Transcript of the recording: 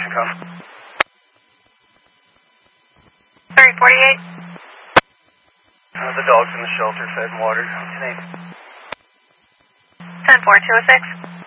come. 348. The dog's in the shelter, fed and watered. What's your name? 10206.